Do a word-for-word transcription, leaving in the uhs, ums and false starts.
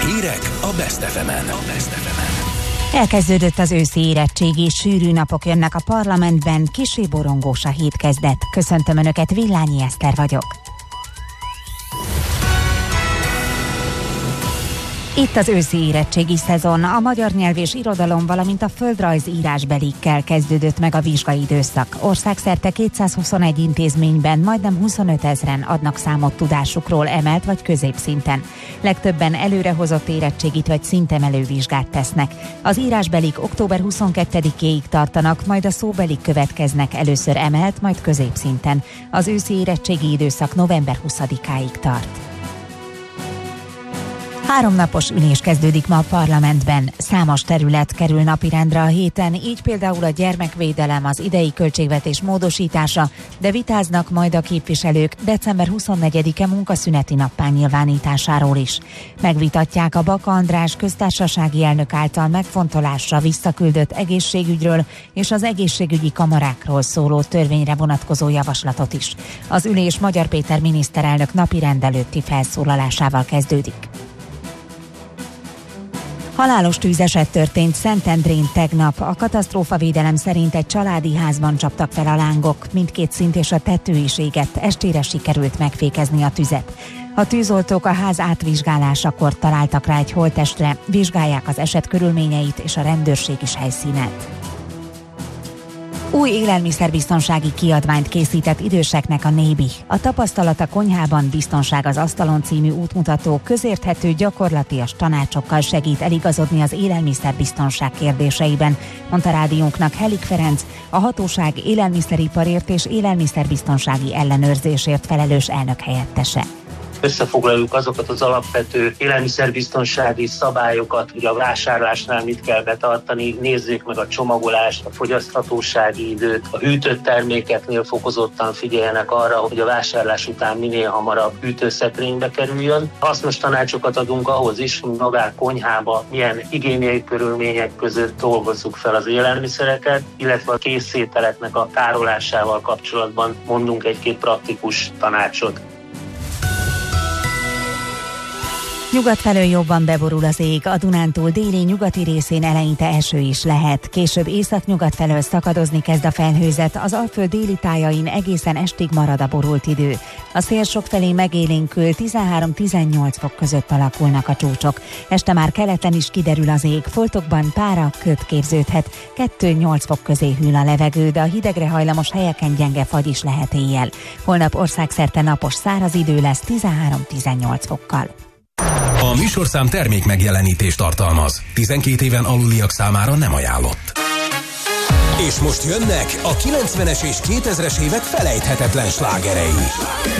Hírek a Best ef emen. Elkezdődött az őszi érettségi, sűrű napok jönnek a parlamentben, kissé borongós a hét kezdet. Köszöntöm Önöket, Villányi Eszter vagyok. Itt az őszi érettségi szezon, a magyar nyelv és irodalom, valamint a földrajz írásbelikkel kezdődött meg a vizsgaidőszak. Országszerte kétszázhuszonegy intézményben majdnem huszonöt ezren adnak számot tudásukról emelt vagy középszinten. Legtöbben előrehozott érettségit vagy szintemelő vizsgát tesznek. Az írásbelik október huszonkettedikéig tartanak, majd a szóbelik következnek, először emelt, majd középszinten. Az őszi érettségi időszak november huszadikáig tart. Három napos ülés kezdődik ma a parlamentben. Számos terület kerül napirendre a héten, így például a gyermekvédelem, az idei költségvetés módosítása, de vitáznak majd a képviselők december huszonnegyedike munkaszüneti nappá nyilvánításáról is. Megvitatják a Baka András köztársasági elnök által megfontolásra visszaküldött egészségügyről és az egészségügyi kamarákról szóló törvényre vonatkozó javaslatot is. Az ülés Magyar Péter miniszterelnök napirend előtti felszólalásával kezdődik. Halálos tűzeset történt Szentendrén tegnap. A katasztrófavédelem szerint egy családi házban csaptak fel a lángok. Mindkét szint és a tető is égett. Estére sikerült megfékezni a tüzet. A tűzoltók a ház átvizsgálásakor találtak rá egy holttestre, vizsgálják az eset körülményeit, és a rendőrség is helyszínelt. Új élelmiszerbiztonsági kiadványt készített időseknek a Nébi. A Tapasztalat a konyhában, biztonság az asztalon című útmutató közérthető, gyakorlatias tanácsokkal segít eligazodni az élelmiszerbiztonság kérdéseiben, mondta rádiónknak Helik Ferenc, a hatóság élelmiszeriparért és élelmiszerbiztonsági ellenőrzésért felelős elnökhelyettese. Összefoglaljuk azokat az alapvető élelmiszerbiztonsági szabályokat, hogy a vásárlásnál mit kell betartani, nézzék meg a csomagolást, a fogyaszthatósági időt, a hűtött termékeknél fokozottan figyeljenek arra, hogy a vásárlás után minél hamarabb hűtőszekrénybe kerüljön. Hasznos tanácsokat adunk ahhoz is, hogy magán konyhába milyen higiéniai körülmények között dolgozzuk fel az élelmiszereket, illetve a készételeknek a tárolásával kapcsolatban mondunk egy-két praktikus tanácsot. Nyugat felől jobban beborul az ég, a Dunántúl déli nyugati részén eleinte eső is lehet. Később északnyugat felől szakadozni kezd a felhőzet, az Alföld déli tájain egészen estig marad a borult idő. A szél sokfelé megélénkül, tizenhárom-tizennyolc fok között alakulnak a csúcsok. Este már keleten is kiderül az ég, foltokban pára, köd képződhet. kettő-nyolc fok közé hűl a levegő, de a hidegre hajlamos helyeken gyenge fagy is lehet éjjel. Holnap országszerte napos száraz idő lesz tizenhárom-tizennyolc fokkal. A műsorszám termék megjelenítést tartalmaz. tizenkét éven aluliak számára nem ajánlott. És most jönnek a kilencvenes és kétezres évek felejthetetlen slágerei.